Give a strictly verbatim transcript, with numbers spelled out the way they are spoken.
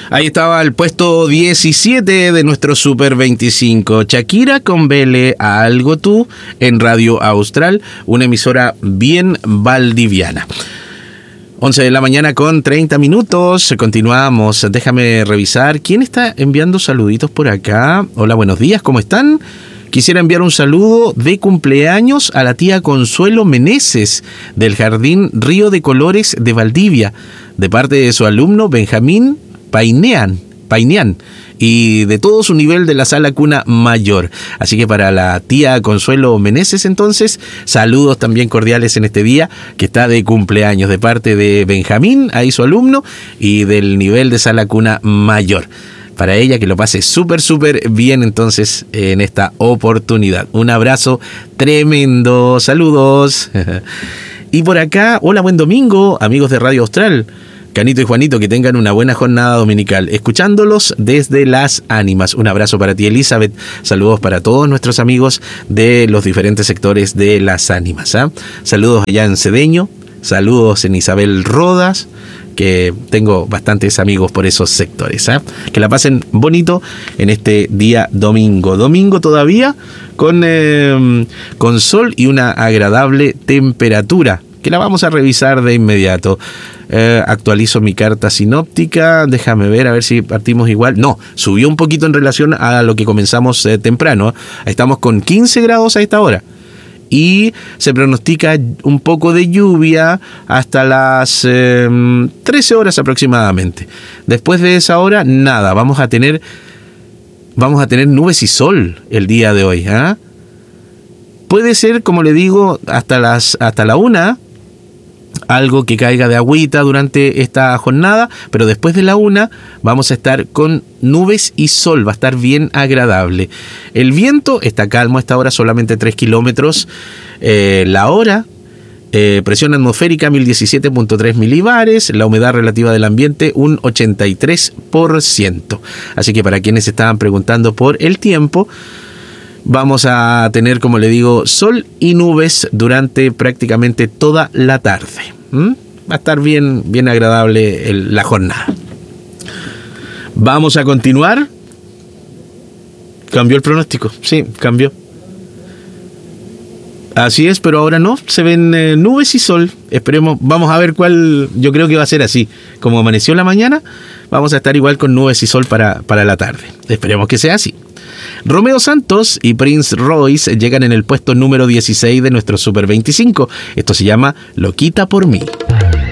Ahí estaba el puesto diecisiete de nuestro Super veinticinco. Shakira con Vele a Algo Tú en Radio Austral, una emisora bien valdiviana. once de la mañana con treinta minutos. Continuamos. Déjame revisar. ¿Quién está enviando saluditos por acá? Hola, buenos días. ¿Cómo están? Quisiera enviar un saludo de cumpleaños a la tía Consuelo Meneses del Jardín Río de Colores de Valdivia, de parte de su alumno Benjamín Painean, Painean y de todo su nivel de la sala cuna mayor. Así que para la tía Consuelo Meneses, entonces, saludos también cordiales en este día, que está de cumpleaños, de parte de Benjamín, ahí su alumno, y del nivel de sala cuna mayor. Para ella, que lo pase súper, súper bien entonces en esta oportunidad. Un abrazo tremendo, saludos. Y por acá, hola, buen domingo, amigos de Radio Austral. Canito y Juanito, que tengan una buena jornada dominical, escuchándolos desde Las Ánimas. Un abrazo para ti, Elizabeth. Saludos para todos nuestros amigos de los diferentes sectores de Las Ánimas, ¿eh? Saludos allá en Cedeño, saludos en Isabel Rodas, que tengo bastantes amigos por esos sectores, ¿eh? Que la pasen bonito en este día domingo. Domingo todavía con, eh, con sol y una agradable temperatura, que la vamos a revisar de inmediato. Eh, actualizo mi carta sinóptica, déjame ver a ver si partimos igual. No, subió un poquito en relación a lo que comenzamos eh, temprano. Estamos con quince grados a esta hora y se pronostica un poco de lluvia hasta las eh, trece horas aproximadamente. Después de esa hora, nada, vamos a tener vamos a tener nubes y sol el día de hoy, ¿eh? Puede ser, como le digo, hasta las hasta la una, algo que caiga de agüita durante esta jornada, pero después de la una vamos a estar con nubes y sol, va a estar bien agradable. El viento está calmo a esta hora, solamente tres kilómetros eh, la hora. Eh, presión atmosférica mil diecisiete punto tres milibares, la humedad relativa del ambiente un ochenta y tres por ciento. Así que para quienes estaban preguntando por el tiempo, vamos a tener, como le digo, sol y nubes durante prácticamente toda la tarde. ¿Mm? Va a estar bien, bien agradable el, la jornada. Vamos a continuar. Cambió el pronóstico. Sí, cambió. Así es, pero ahora no. Se ven eh, nubes y sol. Esperemos, vamos a ver cuál. Yo creo que va a ser así. Como amaneció la mañana, vamos a estar igual con nubes y sol para, para la tarde. Esperemos que sea así. Romeo Santos y Prince Royce llegan en el puesto número dieciséis de nuestro Super veinticinco. Esto se llama Loquita por mí.